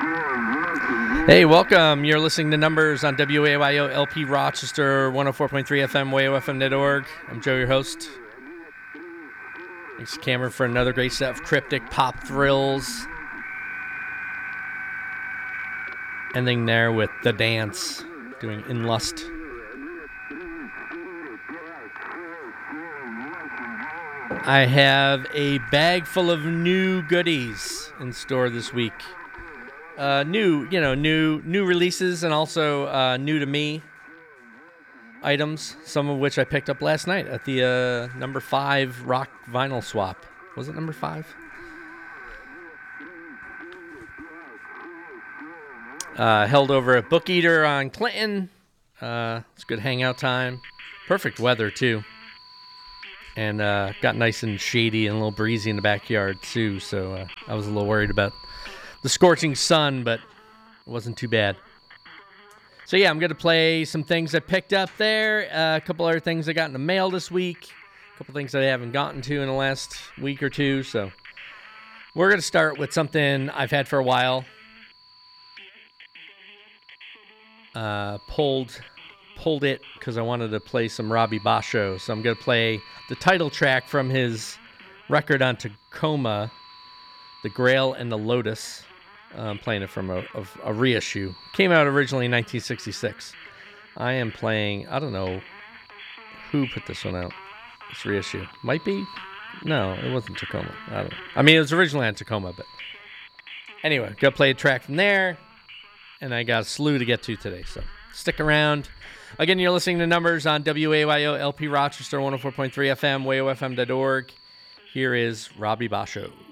Hey, welcome. You're listening to Numbers on WAYO LP Rochester, 104.3 FM, WAYOFM.org. I'm Joe, your host. Thanks to Cameron for another great set of cryptic pop thrills. Ending there with The Dance, doing In Lust. I have a bag full of new goodies in store this week. New releases and also new to me items, some of which I picked up last night at the number 5 rock vinyl swap. Was it number 5? Held over at Book Eater on Clinton. It's a good hangout time. Perfect weather, too. And got nice and shady and a little breezy in the backyard, too. So I was a little worried about the scorching sun, but it wasn't too bad. So yeah, I'm going to play some things I picked up there, a couple other things I got in the mail this week, a couple things that I haven't gotten to in the last week or two. So we're going to start with something I've had for a while. Pulled it because I wanted to play some Robbie Basho. So I'm going to play the title track from his record on Tacoma, The Grail and the Lotus. I'm playing it from a reissue. Came out originally in 1966. I am playing, I don't know who put this one out. This reissue. Might be? No, it wasn't Tacoma. I don't know. I mean, it was originally on Tacoma, but anyway, gonna play a track from there, and I got a slew to get to today, so stick around. Again, you're listening to Numbers on WAYO LP Rochester, 104.3 FM, WAYOFM.org. Here is Robbie Basho.